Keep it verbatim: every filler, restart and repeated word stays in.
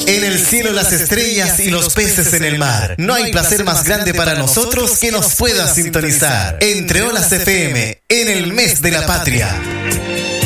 En el cielo las estrellas y los peces en el mar. No hay placer más grande para nosotros que nos pueda sintonizar. Entre Olas F M, en el mes de la patria.